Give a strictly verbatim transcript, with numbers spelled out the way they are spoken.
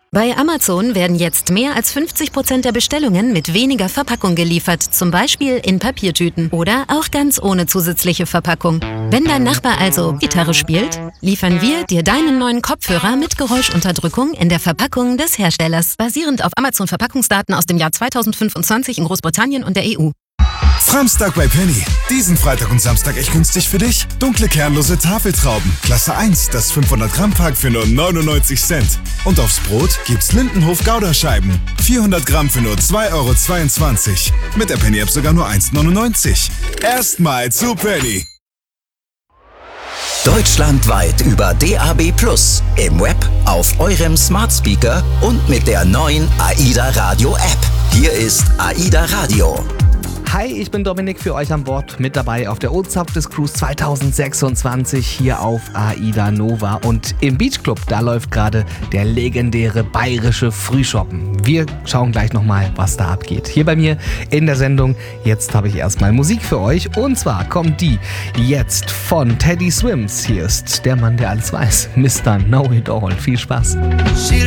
Bei Amazon werden jetzt mehr als fünfzig Prozent der Bestellungen mit weniger Verpackung geliefert, zum Beispiel in Papiertüten oder auch ganz ohne zusätzliche Verpackung. Wenn dein Nachbar also Gitarre spielt, liefern wir dir deinen neuen Kopfhörer mit Geräuschunterdrückung in der Verpackung des Herstellers, basierend auf Amazon-Verpackungsdaten aus dem Jahr zweitausendfünfundzwanzig in Großbritannien und der E U. Framstag bei Penny. Diesen Freitag und Samstag echt günstig für dich. Dunkle kernlose Tafeltrauben. Klasse eins, das fünfhundert Gramm Pack für nur neunundneunzig Cent. Und aufs Brot gibt's Lindenhof Gouda-Scheiben. vierhundert Gramm für nur zwei Euro zweiundzwanzig. Mit der Penny-App sogar nur eins neunundneunzig. Erstmal zu Penny. Deutschlandweit über D A B plus, im Web, auf eurem Smart Speaker und mit der neuen AIDA Radio App. Hier ist AIDA Radio. Hi, ich bin Dominik, für euch an Bord mit dabei auf der O-Zapf des Cruise zweitausendsechsundzwanzig hier auf AIDA Nova. Und im Beach Club, da läuft gerade der legendäre bayerische Frühschoppen. Wir schauen gleich nochmal, was da abgeht. Hier bei mir in der Sendung. Jetzt habe ich erstmal Musik für euch. Und zwar kommt die jetzt von Teddy Swims. Hier ist der Mann, der alles weiß. Mister Know It All. Viel Spaß. She